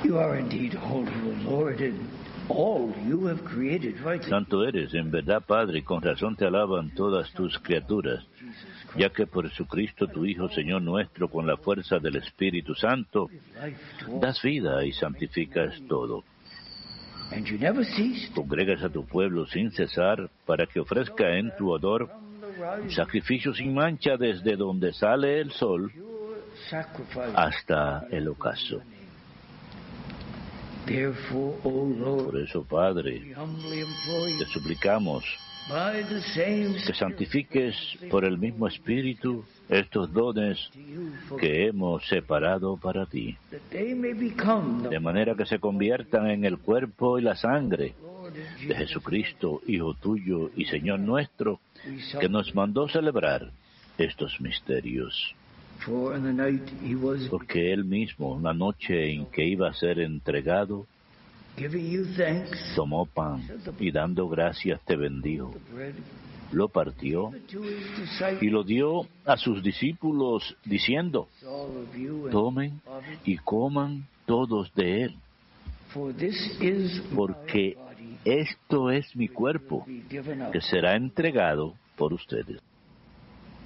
You are indeed holy, O Lord, and all you have created rightly. Santo eres, en verdad, Padre, y con razón te alaban todas tus criaturas, ya que por Jesucristo, tu Hijo, Señor nuestro, con la fuerza del Espíritu Santo, das vida y santificas todo. And you never ceased. Congregas a tu pueblo sin cesar para que ofrezca en tu honor sacrificio sin mancha desde donde sale el sol hasta el ocaso. Therefore, O Lord, Por eso, Padre, we humbly implore you, te suplicamos by the same que santifiques por el mismo Espíritu estos dones que hemos separado para ti, that they may become de the manera que se conviertan en el cuerpo y la sangre Lord de Jesus. Jesucristo, Hijo tuyo y Señor nuestro, que nos mandó celebrar estos misterios. For in the night he was Porque Él mismo, una noche en que iba a ser entregado, giving you thanks, tomó pan y dando gracias te bendijo, the bread, lo partió to his disciples, y lo dio a sus discípulos diciendo: all of you, and tomen of it. y coman todos de él, For this is porque my body, esto es mi cuerpo be given up. que será entregado por ustedes.